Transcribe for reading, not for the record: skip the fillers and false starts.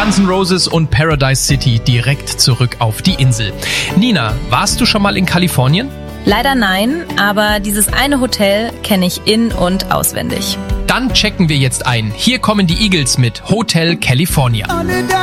Guns N' Roses und Paradise City direkt zurück auf die Insel. Nina, warst du schon mal in Kalifornien? Leider nein, aber dieses eine Hotel kenne ich in- und auswendig. Dann checken wir jetzt ein. Hier kommen die Eagles mit Hotel California.